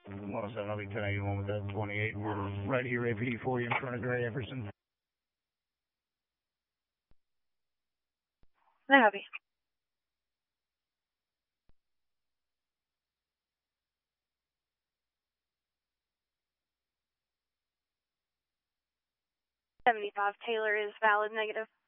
Well, so I'll be 1081 with that 28. We're right here, APD 40 in front of Gray Everson. I have you. 75 Taylor is valid negative.